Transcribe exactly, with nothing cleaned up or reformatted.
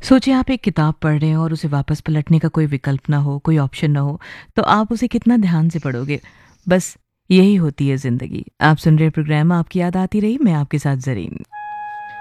सोचिए आप एक किताब पढ़ रहे हो और उसे वापस पलटने का कोई विकल्प ना हो, कोई ऑप्शन ना हो, तो आप उसे कितना ध्यान से पढ़ोगे? बस यही होती है ज़िंदगी। आप सुन रहे हैं प्रोग्राम आपकी याद आती रही, मैं आपके साथ ज़रीन।